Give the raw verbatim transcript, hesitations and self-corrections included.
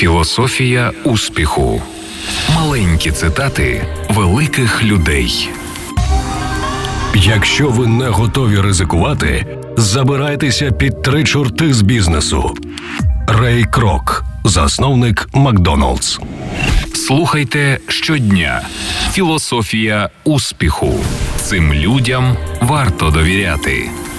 Філософія успіху. Маленькі цитати великих людей. Якщо ви не готові ризикувати, забирайтеся під три чорти з бізнесу. Рей Крок, засновник Макдоналдс. Слухайте щодня. Філософія успіху. Цим людям варто довіряти.